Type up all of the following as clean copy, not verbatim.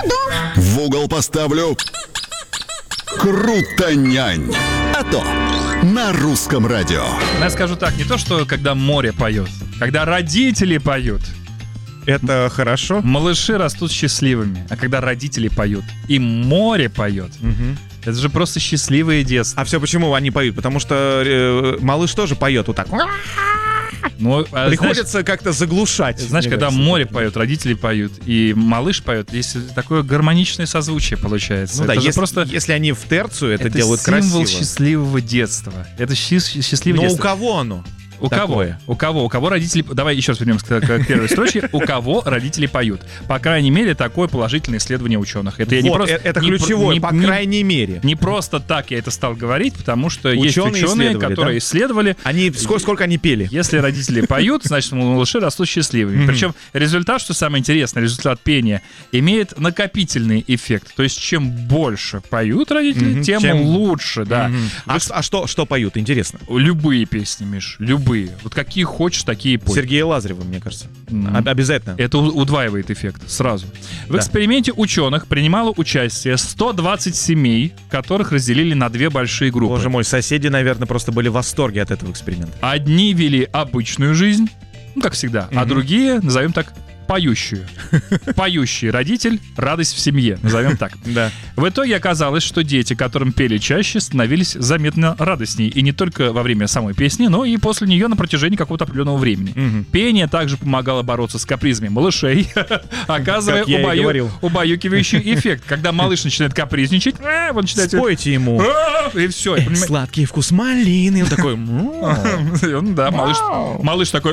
буду. В угол поставлю. Крутонянь. А то на русском радио. Я скажу так, не то, что когда море поет, когда родители поют. Это хорошо? Малыши растут счастливыми, а когда родители поют и море поет, это же просто счастливое детство. А все почему они поют? Потому что малыш тоже поет вот так. Ну, Приходится как-то заглушать. Знаешь, когда море поет, родители поют, и малыш поет, здесь такое гармоничное созвучие получается. Ну да, это же если, просто если они в терцию это делают символ красиво. счастливого детства. Это счастливое Но детство. у кого оно? У такое? кого? У кого родители... Давай еще раз вернемся к первой строчке. У кого родители поют? По крайней мере, такое положительное исследование ученых. Это я не Вот, просто... это не ключевое, про- по крайней мере. Не просто так я это стал говорить, потому что есть Ученые ученые, исследовали, которые да? исследовали. Они, сколько они пели? Если родители поют, значит, малыши растут счастливыми. Причем результат, что самое интересное, результат пения имеет накопительный эффект. То есть, чем больше поют родители, тем лучше, да. А что поют? Интересно. Любые песни, Миш, любые. Вот какие хочешь, такие пой. Сергея Лазарева, мне кажется. Обязательно. Это удваивает эффект сразу. В эксперименте ученых принимало участие 120 семей, которых разделили на две большие группы. Боже мой, соседи, наверное, просто были в восторге от этого эксперимента. Одни вели обычную жизнь, ну, как всегда, а другие, назовем так, поющую. Поющий родитель, радость в семье, назовем так. Да. В итоге оказалось, что дети, которым пели чаще, становились заметно радостнее. И не только во время самой песни, но и после нее на протяжении какого-то определенного времени. Пение также помогало бороться с капризами малышей, оказывая Как я и говорил. убаюкивающий эффект. Когда малыш начинает капризничать, он начинает... Спойте ему. И все. Сладкий вкус малины. Он такой... Да, малыш такой...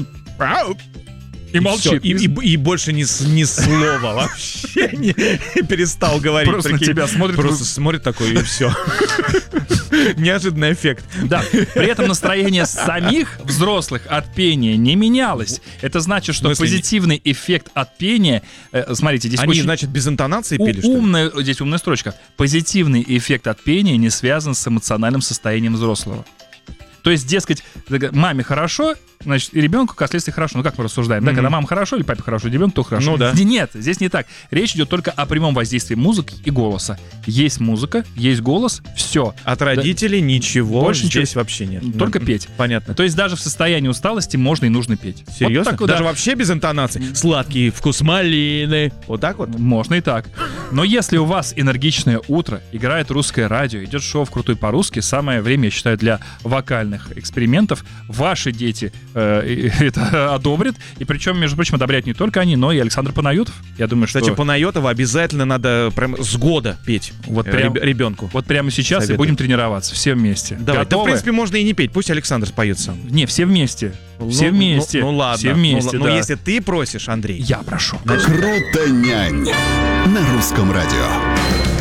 И молчит. И больше ни слова вообще не перестал говорить. Просто на тебя смотрит. Просто смотрит такой, и все. Неожиданный эффект. Да. При этом настроение самих взрослых от пения не менялось. Это значит, что позитивный эффект от пения... Смотрите, здесь Они, очень... значит, без интонации пели, что ли? Здесь умная строчка. Позитивный эффект от пения не связан с эмоциональным состоянием взрослого. То есть, дескать, маме хорошо, значит, и ребенку, как следствие, хорошо. Ну, как мы рассуждаем, да? Когда мама хорошо или папе хорошо, ребенку то хорошо. Ну, да. Нет, здесь не так. Речь идет только о прямом воздействии музыки и голоса. Есть музыка, есть голос, все. От родителей ничего Больше здесь ничего. вообще нет. Только петь. Понятно. То есть даже в состоянии усталости можно и нужно петь. Серьезно? Вот так, Даже да. вообще без интонации? Сладкий вкус малины. Вот так вот? Можно и так. Но если у вас энергичное утро, играет русское радио, идет шоу «Вкрутой по-русски», самое время, я считаю, для вокальных экспериментов. Ваши дети это одобрят. И причем, между прочим, одобряют не только они, но и Александр Панайотов. Я думаю, что... Кстати, Панайотова обязательно надо прям с года петь Вот прям- ребенку. Вот прямо сейчас Советую. и будем тренироваться. Все вместе. Давай. Да, в Готовы? принципе, можно и не петь. Пусть Александр споет сам. Не, все вместе. Все вместе. Ну ладно. Все вместе, Но да. если ты просишь, Андрей. Я прошу. Крутонянь на русском радио.